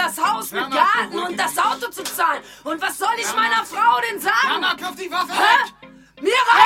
das Haus mit Garten und das Auto zu zahlen. Und was soll ich meiner Frau denn sagen? Mama, kauf die Waffe weg! Mir reicht